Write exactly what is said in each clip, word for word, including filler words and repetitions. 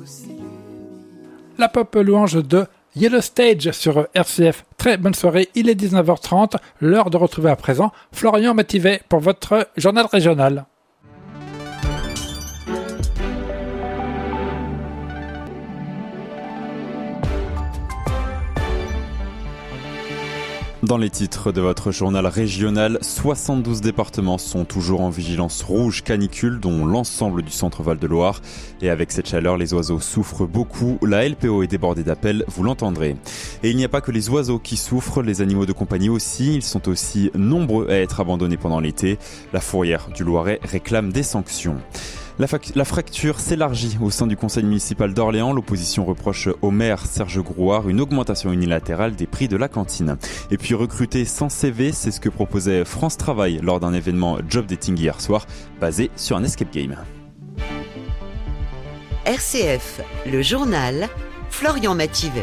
La pop louange de Yellow Stage sur R C F. Très bonne soirée, il est dix-neuf heures trente, l'heure de retrouver à présent Florian Mativet pour votre journal régional. Dans les titres de votre journal régional, soixante-douze départements sont toujours en vigilance rouge canicule, dont l'ensemble du centre Val-de-Loire. Et avec cette chaleur, les oiseaux souffrent beaucoup. La L P O est débordée d'appels, vous l'entendrez. Et il n'y a pas que les oiseaux qui souffrent, les animaux de compagnie aussi. Ils sont aussi nombreux à être abandonnés pendant l'été. La fourrière du Loiret réclame des sanctions. La, fac- la fracture s'élargit au sein du conseil municipal d'Orléans. L'opposition reproche au maire Serge Grouard une augmentation unilatérale des prix de la cantine. Et puis recruter sans C V, c'est ce que proposait France Travail lors d'un événement job dating hier soir, basé sur un escape game. R C F, le journal, Florian Mativet.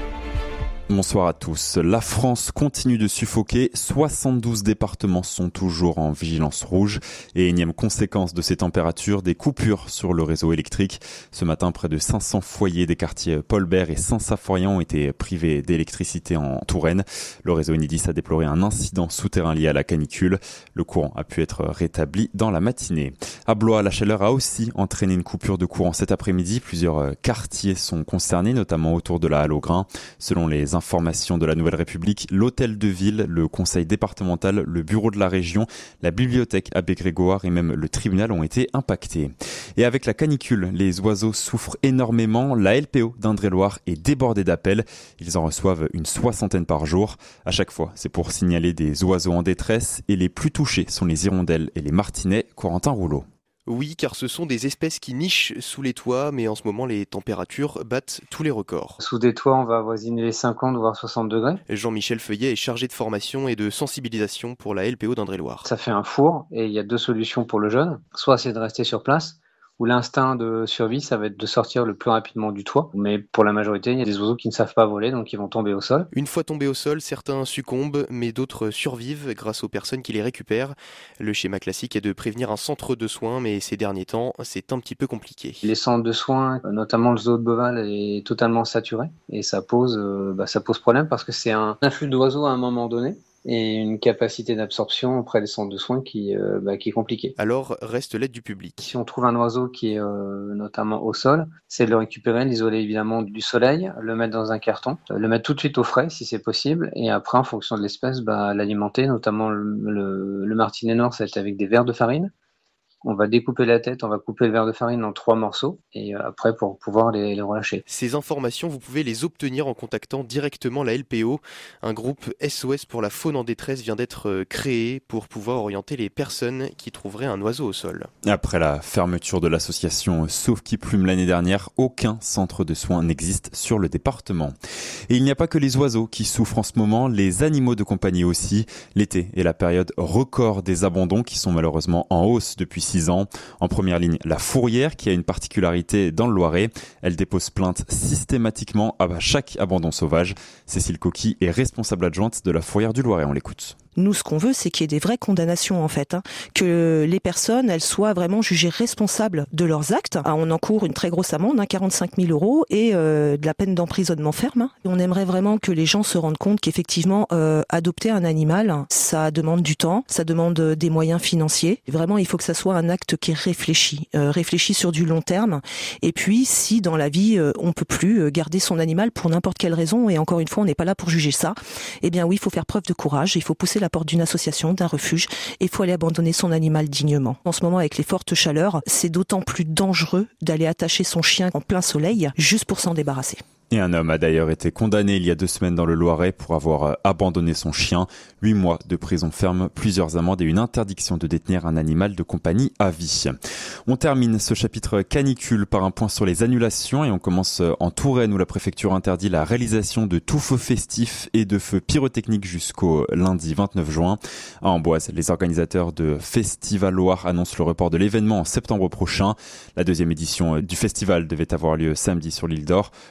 Bonsoir à tous. La France continue de suffoquer. soixante-douze départements sont toujours en vigilance rouge. Et énième conséquence de ces températures, des coupures sur le réseau électrique. Ce matin, près de cinq cents foyers des quartiers Paul Bert et Saint-Symphorien ont été privés d'électricité en Touraine. Le réseau Enedis a déploré un incident souterrain lié à la canicule. Le courant a pu être rétabli dans la matinée. À Blois, la chaleur a aussi entraîné une coupure de courant cet après-midi. Plusieurs quartiers sont concernés, notamment autour de la Halle aux Grains. Selon les informations de la Nouvelle République, l'hôtel de ville, le conseil départemental, le bureau de la région, la bibliothèque Abbé Grégoire et même le tribunal ont été impactés. Et avec la canicule, les oiseaux souffrent énormément. La L P O d'Indre-et-Loire est débordée d'appels. Ils en reçoivent une soixantaine par jour. À chaque fois, c'est pour signaler des oiseaux en détresse et les plus touchés sont les hirondelles et les martinets. Corentin Rouleau. Oui, car ce sont des espèces qui nichent sous les toits, mais en ce moment, les températures battent tous les records. Sous des toits, on va avoisiner les cinquante voire soixante degrés. Jean-Michel Feuillet est chargé de formation et de sensibilisation pour la L P O d'Indre-et-Loire. Ça fait un four et il y a deux solutions pour le jeune. Soit c'est de rester sur place, où l'instinct de survie, ça va être de sortir le plus rapidement du toit. Mais pour la majorité, il y a des oiseaux qui ne savent pas voler, donc ils vont tomber au sol. Une fois tombés au sol, certains succombent, mais d'autres survivent grâce aux personnes qui les récupèrent. Le schéma classique est de prévenir un centre de soins, mais ces derniers temps, c'est un petit peu compliqué. Les centres de soins, notamment le zoo de Beauval, est totalement saturé. Et ça pose, euh, bah, ça pose problème parce que c'est un afflux d'oiseaux à un moment donné. Et une capacité d'absorption auprès des centres de soins qui, euh, bah, qui est compliquée. Alors reste l'aide du public. Si on trouve un oiseau qui est euh, notamment au sol, c'est de le récupérer, l'isoler évidemment du soleil, le mettre dans un carton, le mettre tout de suite au frais si c'est possible, et après en fonction de l'espèce, bah, l'alimenter, notamment le, le, le martinet noir, c'est avec des verres de farine. On va découper la tête, on va couper le verre de farine en trois morceaux et après pour pouvoir les, les relâcher. Ces informations, vous pouvez les obtenir en contactant directement la L P O. Un groupe S O S pour la faune en détresse vient d'être créé pour pouvoir orienter les personnes qui trouveraient un oiseau au sol. Après la fermeture de l'association Sauve qui plume l'année dernière, aucun centre de soins n'existe sur le département. Et il n'y a pas que les oiseaux qui souffrent en ce moment, les animaux de compagnie aussi. L'été est la période record des abandons qui sont malheureusement en hausse depuis six ans. En première ligne, la fourrière qui a une particularité dans le Loiret. Elle dépose plainte systématiquement à chaque abandon sauvage. Cécile Coqui est responsable adjointe de la fourrière du Loiret. On l'écoute. Nous, ce qu'on veut, c'est qu'il y ait des vraies condamnations, en fait, hein, que les personnes, elles soient vraiment jugées responsables de leurs actes. Ah, on encourt une très grosse amende, hein, quarante-cinq mille euros, et euh, de la peine d'emprisonnement ferme. Hein. On aimerait vraiment que les gens se rendent compte qu'effectivement, euh, adopter un animal, ça demande du temps, ça demande des moyens financiers. Et vraiment, il faut que ça soit un acte qui est réfléchi, euh, réfléchi sur du long terme. Et puis, si dans la vie, euh, on peut plus garder son animal pour n'importe quelle raison, et encore une fois, on n'est pas là pour juger ça, eh bien oui, il faut faire preuve de courage, il faut pousser la porte d'une association, d'un refuge, et il faut aller abandonner son animal dignement. En ce moment, avec les fortes chaleurs, c'est d'autant plus dangereux d'aller attacher son chien en plein soleil juste pour s'en débarrasser. Et un homme a d'ailleurs été condamné il y a deux semaines dans le Loiret pour avoir abandonné son chien. Huit mois de prison ferme, plusieurs amendes et une interdiction de détenir un animal de compagnie à vie. On termine ce chapitre canicule par un point sur les annulations et on commence en Touraine où la préfecture interdit la réalisation de tout feu festif et de feux pyrotechniques jusqu'au lundi vingt-neuf juin. À Amboise, les organisateurs de Festival Loire annoncent le report de l'événement en septembre prochain. La deuxième édition du festival devait avoir lieu samedi sur l'île d'Or. Le programme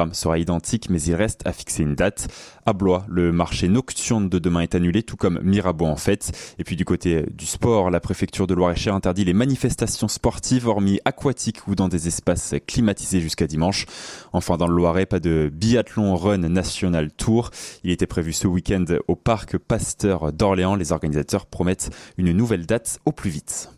programme sera identique, mais il reste à fixer une date. À Blois, le marché nocturne de demain est annulé, tout comme Mirabeau en fait. Et puis du côté du sport, la préfecture de Loir-et-Cher interdit les manifestations sportives, hormis aquatiques ou dans des espaces climatisés jusqu'à dimanche. Enfin, dans le Loiret, pas de biathlon run national tour. Il était prévu ce week-end au parc Pasteur d'Orléans. Les organisateurs promettent une nouvelle date au plus vite.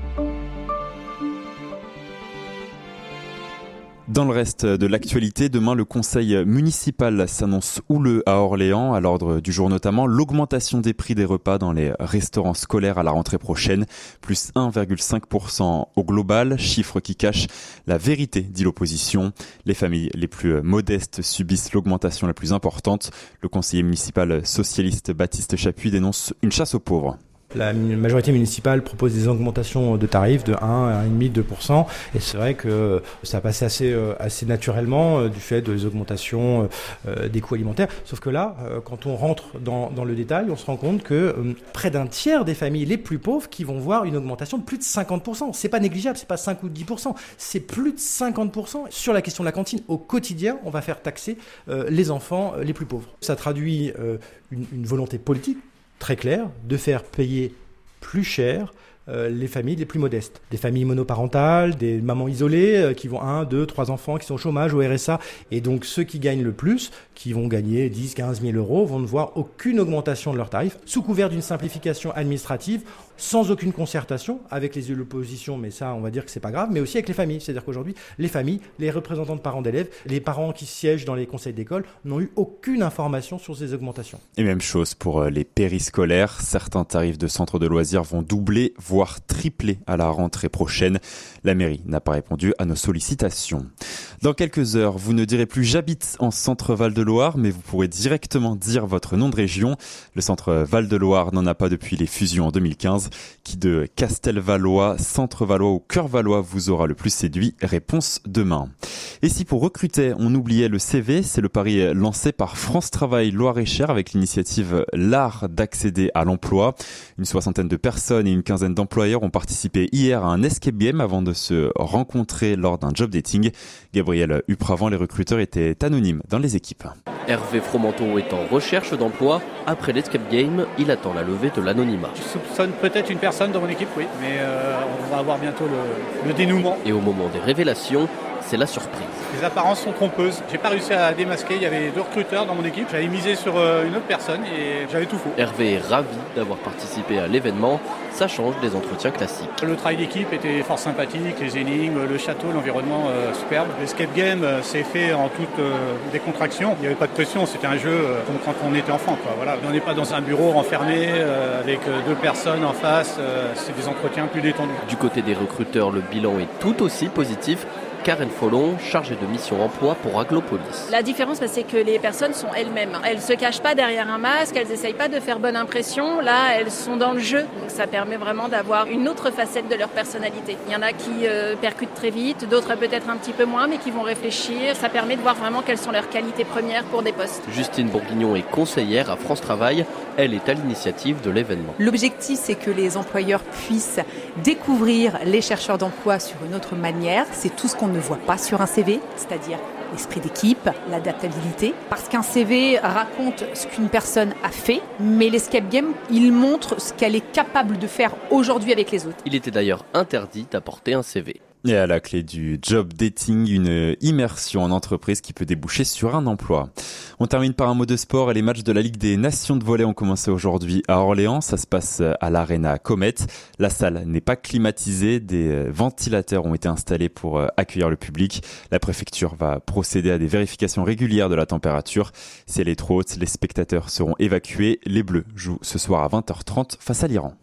Dans le reste de l'actualité, demain, le conseil municipal s'annonce houleux à Orléans. À l'ordre du jour notamment, l'augmentation des prix des repas dans les restaurants scolaires à la rentrée prochaine, plus un virgule cinq pour cent au global, chiffre qui cache la vérité, dit l'opposition. Les familles les plus modestes subissent l'augmentation la plus importante. Le conseiller municipal socialiste Baptiste Chapuis dénonce une chasse aux pauvres. La majorité municipale propose des augmentations de tarifs de un, un virgule cinq, deux pour cent et c'est vrai que ça passe assez, assez naturellement du fait des augmentations des coûts alimentaires. Sauf que là, quand on rentre dans, dans le détail, on se rend compte que près d'un tiers des familles les plus pauvres qui vont voir une augmentation de plus de cinquante pour cent. C'est pas négligeable, c'est pas cinq ou dix pour cent, c'est plus de cinquante pour cent. Sur la question de la cantine, au quotidien, on va faire taxer les enfants les plus pauvres. Ça traduit une, une volonté politique très clair, de faire payer plus cher euh, les familles les plus modestes. Des familles monoparentales, des mamans isolées euh, qui vont un, deux, trois enfants, qui sont au chômage, au R S A. Et donc ceux qui gagnent le plus, qui vont gagner dix, quinze mille euros, vont ne voir aucune augmentation de leurs tarifs, sous couvert d'une simplification administrative, sans aucune concertation avec les oppositions, mais ça on va dire que c'est pas grave, mais aussi avec les familles. C'est-à-dire qu'aujourd'hui, les familles, les représentants de parents d'élèves, les parents qui siègent dans les conseils d'école n'ont eu aucune information sur ces augmentations. Et même chose pour les périscolaires. Certains tarifs de centres de loisirs vont doubler, voire tripler à la rentrée prochaine. La mairie n'a pas répondu à nos sollicitations. Dans quelques heures, vous ne direz plus j'habite en centre Val-de-Loire, mais vous pourrez directement dire votre nom de région. Le centre Val-de-Loire n'en a pas depuis les fusions en deux mille quinze. Qui de Castelvalois, Centre-Valois ou Cœur-Valois vous aura le plus séduit? Réponse demain. Et si pour recruter, on oubliait le C V, c'est le pari lancé par France Travail Loir-et-Cher avec l'initiative L'Art d'accéder à l'emploi. Une soixantaine de personnes et une quinzaine d'employeurs ont participé hier à un escape game avant de se rencontrer lors d'un job dating. Gabriel Upravant, les recruteurs étaient anonymes dans les équipes. Hervé Fromenton est en recherche d'emploi. Après l'escape game, il attend la levée de l'anonymat. Je soupçonne peut-être une personne dans mon équipe, oui, mais euh, on va avoir bientôt le, le dénouement. Et au moment des révélations, c'est la surprise. Les apparences sont trompeuses. J'ai pas réussi à démasquer. Il y avait deux recruteurs dans mon équipe. J'avais misé sur une autre personne et j'avais tout faux. Hervé est ravi d'avoir participé à l'événement. Ça change des entretiens classiques. Le travail d'équipe était fort sympathique. Les énigmes, le château, l'environnement euh, superbe. L'escape game euh, s'est fait en toute euh, décontraction. Il n'y avait pas de pression. C'était un jeu euh, comme quand on était enfant, quoi. Voilà. On n'est pas dans un bureau renfermé euh, avec euh, deux personnes en face. Euh, c'est des entretiens plus détendus. Du côté des recruteurs, le bilan est tout aussi positif. Karen Follon, chargée de mission emploi pour Aglopolis. La différence, c'est que les personnes sont elles-mêmes. Elles ne se cachent pas derrière un masque, elles n'essayent pas de faire bonne impression. Là, elles sont dans le jeu. Donc ça permet vraiment d'avoir une autre facette de leur personnalité. Il y en a qui euh, percutent très vite, d'autres peut-être un petit peu moins, mais qui vont réfléchir. Ça permet de voir vraiment quelles sont leurs qualités premières pour des postes. Justine Bourguignon est conseillère à France Travail. Elle est à l'initiative de l'événement. L'objectif, c'est que les employeurs puissent découvrir les chercheurs d'emploi sur une autre manière. C'est tout ce qu'on ne voit pas sur un C V, c'est-à-dire l'esprit d'équipe, l'adaptabilité. Parce qu'un C V raconte ce qu'une personne a fait, mais l'escape game, il montre ce qu'elle est capable de faire aujourd'hui avec les autres. Il était d'ailleurs interdit d'apporter un C V. Et à la clé du job dating, une immersion en entreprise qui peut déboucher sur un emploi. On termine par un mot de sport et les matchs de la Ligue des Nations de volley ont commencé aujourd'hui à Orléans. Ça se passe à l'Arena Comet. La salle n'est pas climatisée. Des ventilateurs ont été installés pour accueillir le public. La préfecture va procéder à des vérifications régulières de la température. Si elle est trop haute, les spectateurs seront évacués. Les Bleus jouent ce soir à vingt heures trente face à l'Iran.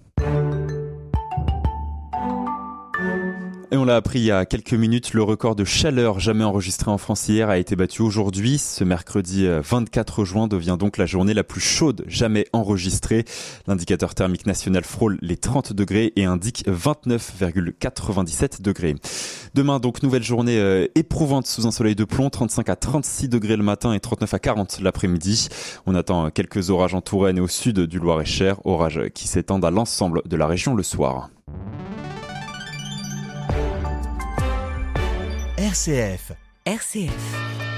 Et on l'a appris il y a quelques minutes, le record de chaleur jamais enregistré en France hier a été battu aujourd'hui. Ce mercredi vingt-quatre juin devient donc la journée la plus chaude jamais enregistrée. L'indicateur thermique national frôle les trente degrés et indique vingt-neuf virgule quatre-vingt-dix-sept degrés. Demain donc nouvelle journée euh, éprouvante sous un soleil de plomb, trente-cinq à trente-six degrés le matin et trente-neuf à quarante l'après-midi. On attend quelques orages en Touraine et au sud du Loir-et-Cher, orages qui s'étendent à l'ensemble de la région le soir. R C F. R C F.